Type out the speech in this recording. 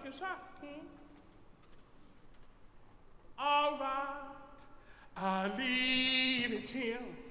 a shot. All right, I'll leave it here.